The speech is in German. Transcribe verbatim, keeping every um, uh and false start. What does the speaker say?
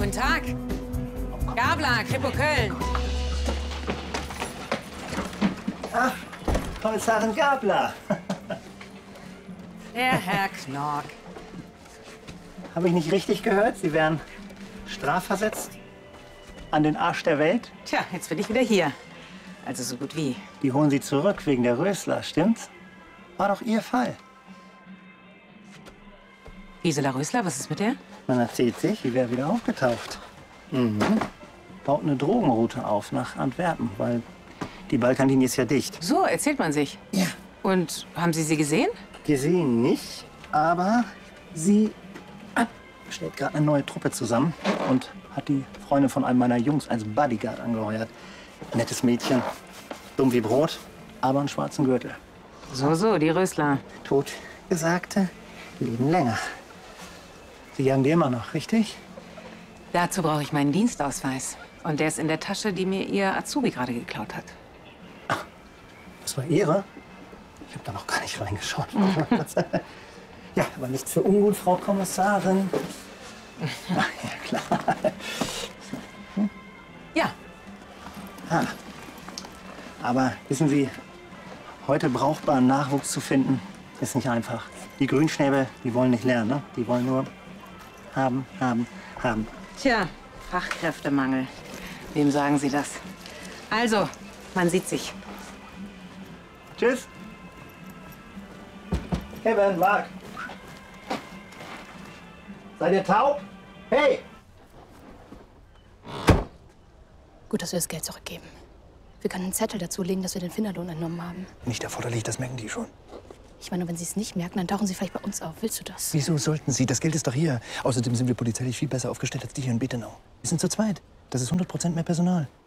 Guten Tag. Gabler, Kripo Köln. Ach, Kommissarin Gabler. Der Herr Knork. Habe ich nicht richtig gehört? Sie wären strafversetzt? An den Arsch der Welt? Tja, jetzt bin ich wieder hier. Also so gut wie. Die holen Sie zurück wegen der Rösler, stimmt's? War doch Ihr Fall. Gisela Rösler, was ist mit der? Man erzählt sich, die wäre wieder aufgetaucht. Mhm. Baut eine Drogenroute auf nach Antwerpen, weil die Balkanlinie ist ja dicht. So erzählt man sich. Ja. Und haben Sie sie gesehen? Gesehen nicht, aber sie stellt gerade eine neue Truppe zusammen und hat die Freundin von einem meiner Jungs als Bodyguard angeheuert. Nettes Mädchen, dumm wie Brot, aber einen schwarzen Gürtel. So, so, die Rösler. Totgesagte leben länger. Sie jagen die immer noch, richtig? Dazu brauche ich meinen Dienstausweis. Und der ist in der Tasche, die mir Ihr Azubi gerade geklaut hat. Ach, das war Ihre? Ich habe da noch gar nicht reingeschaut. Ja, aber nichts für ungut, Frau Kommissarin. Ach, ja, klar. Hm? Ja. Ah. Aber wissen Sie, heute brauchbaren Nachwuchs zu finden, ist nicht einfach. Die Grünschnäbel, die wollen nicht lernen, ne? Die wollen nur haben, haben, haben. Tja, Fachkräftemangel. Wem sagen Sie das? Also, man sieht sich. Tschüss. Kevin, Marc. Seid ihr taub? Hey! Gut, dass wir das Geld zurückgeben. Wir können einen Zettel dazulegen, dass wir den Finderlohn entnommen haben. Nicht erforderlich, das merken die schon. Ich meine, wenn sie es nicht merken, dann tauchen sie vielleicht bei uns auf. Willst du das? Wieso sollten sie? Das Geld ist doch hier. Außerdem sind wir polizeilich viel besser aufgestellt als die hier in Betenau. Wir sind zu zweit. Das ist hundert Prozent mehr Personal.